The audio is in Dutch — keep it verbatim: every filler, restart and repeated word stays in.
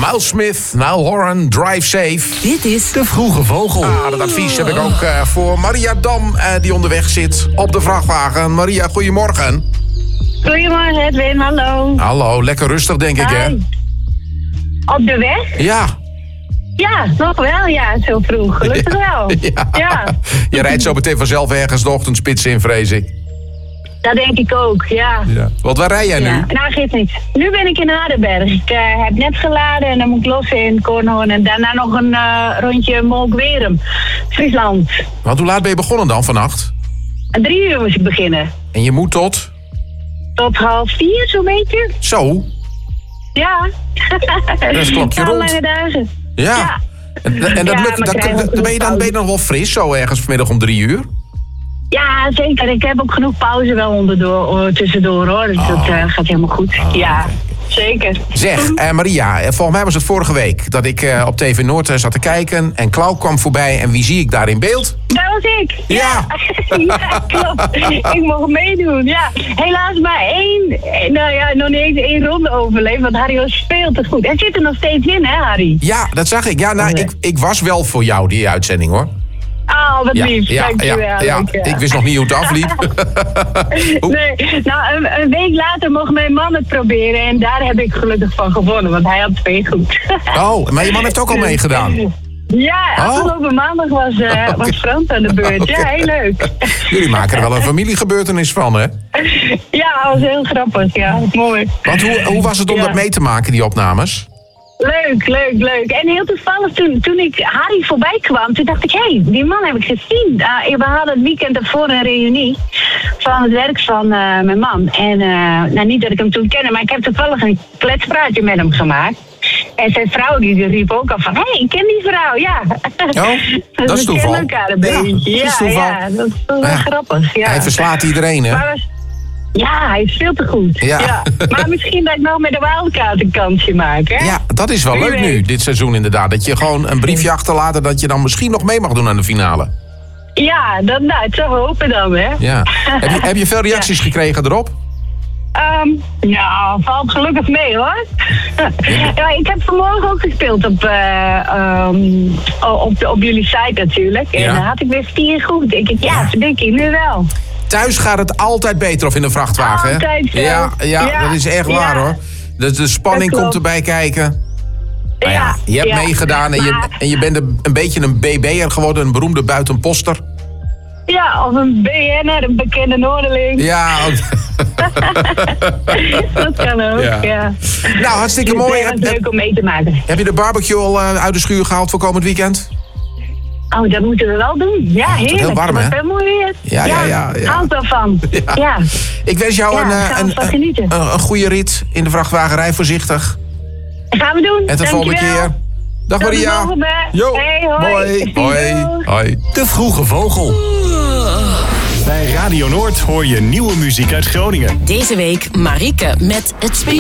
Miles Smith, Niall Horan, Drive Safe. Dit is De Vroege Vogel. Ah, dat advies heb ik ook uh, voor Maria Dam, uh, die onderweg zit op de vrachtwagen. Maria, goedemorgen. Goedemorgen Edwin, hallo. Hallo, lekker rustig denk ik, Hi. hè? Op de weg? Ja. Ja, nog wel, ja, zo vroeg. Gelukkig wel. ja. Ja. Je rijdt zo meteen vanzelf ergens de ochtendspits in, vrees ik. Dat denk ik ook, ja. Ja. Want waar rij jij nu? Ja. Nou, geeft niet. Nu ben ik in Hardenberg. Ik uh, heb net geladen en dan moet ik los in Kornhoorn. En daarna nog een uh, rondje Molkwerum, Friesland. Want hoe laat ben je begonnen dan vannacht? En drie uur moest ik beginnen. En je moet tot? Tot half vier, zo'n beetje. Zo? Ja. Dat is klokje Ja, rond. lange dagen. Ja. Ja. En, en dat Ja, lukt, maar dat, ik krijg dat- ook dan ben je dan genoeg ben je nog wel fris zo ergens vanmiddag om drie uur? Ja, zeker. Ik heb ook genoeg pauze wel onderdoor, uh, tussendoor, hoor. Dus Oh. dat uh, gaat helemaal goed. Oh, ja, oké. zeker. Zeg, eh, Maria, eh, volgens mij was het vorige week dat ik eh, op T V Noord eh, zat te kijken en Klauw kwam voorbij. En wie zie ik daar in beeld? Dat was ik. Ja. Ja, klopt. Ik mocht meedoen, ja. Helaas maar één, eh, nou ja, nog niet eens één ronde overleefd, want Harry was speelt het goed. Hij zit er nog steeds in, hè, Harry? Ja, dat zag ik. Ja, nou, Oké. ik, ik was wel voor jou, die uitzending, hoor. Oh, wat Ja, lief. ja, Dankjewel. ja, ja. Dank je. Ik wist nog niet hoe het afliep. Hoe- Nee, nou, een, een week later mocht mijn man het proberen en daar heb ik gelukkig van gewonnen, want hij had twee goed. Oh, maar je man heeft ook al meegedaan. Ja, Oh. afgelopen maandag was, uh, Oké. was Frans aan de beurt. Oké. Ja, heel leuk. Jullie maken er wel een familiegebeurtenis van, hè? Ja, dat was heel grappig. Ja, mooi. Want hoe, hoe was het om Ja. dat mee te maken, die opnames? Leuk, leuk, leuk. En heel toevallig toen, toen ik Harry voorbij kwam, toen dacht ik, hé, hey, die man heb ik gezien. Uh, we hadden het weekend ervoor een reunie van het werk van uh, mijn man. En uh, nou, niet dat ik hem toen kende, maar ik heb toevallig een kletspraatje met hem gemaakt. En zijn vrouw die riep ook al van, hé, hey, ik ken die vrouw, ja. Oh, dat is we toeval. kennen elkaar een Ja, beetje. dat is toeval. Ja, dat is wel Ja. grappig. Ja. Hij verslaat iedereen, hè? Maar was- ja, hij is veel te goed. Ja. Maar misschien dat ik nog met de Wildcard een kansje maak, hè? Ja, dat is wel Wie leuk nu, weet. dit seizoen inderdaad. Dat je gewoon een briefje achterlaat en dat je dan misschien nog mee mag doen aan de finale. Ja, dat, nou, het zou hopen dan, hè? Ja. Heb je, heb je veel reacties gekregen erop? Ehm, ja, valt gelukkig mee, hoor. Ja, ik heb vanmorgen ook gespeeld op, eh, ehm, op, de, op jullie site natuurlijk. En Ja. dan had ik weer vier goed. Ik denk, ja, denk ik nu wel. Thuis gaat het altijd beter of in een vrachtwagen, hè? Altijd zo. Ja, ja, Ja, dat is echt waar, ja. hoor. De, de spanning Dat komt klopt. erbij kijken. Nou ja, Ja, je hebt ja. meegedaan en je, Maar- en je bent een, een beetje een B B'er geworden, een beroemde buitenposter. Ja, of een B N'er, een bekende Noorderling. Ja, ook- Dat kan ook, Ja. ja. nou hartstikke Dus mooi. het was Heb, leuk om mee te maken. heb je de barbecue al eh, uit de schuur gehaald voor komend weekend? Oh, dat moeten we wel doen. Ja, het wordt heerlijk. heel warm, hè? Het wordt heel mooi weer. Ja, ja, ja, ja. Houdt wel van. Ja. Ja. Ik wens jou Ja, een, daar eh, gaan we een, van een, genieten. een, een goede rit in de vrachtwagen. Rij voorzichtig. Gaan we doen. En tot de volgende Dankjewel. keer. Dag Tot de Maria. volgende. Jo. Hey, hoi. Hoi. Hoi. Doei. Hoi. De Vroege Vogel. Bij Radio Noord hoor je nieuwe muziek uit Groningen. Deze week Marieke met het